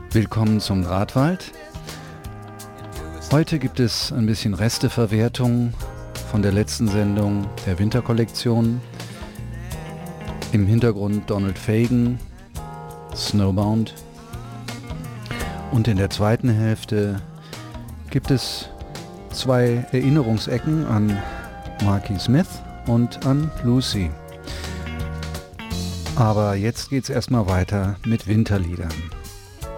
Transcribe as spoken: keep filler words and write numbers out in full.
Willkommen zum Gratwald. Heute gibt es ein bisschen Resteverwertung von der letzten Sendung der Winterkollektion. Im Hintergrund Donald Fagen, Snowbound. Und in der zweiten Hälfte gibt es zwei Erinnerungsecken an Marky Smith und an Lucy. Aber jetzt geht's erstmal weiter mit Winterliedern.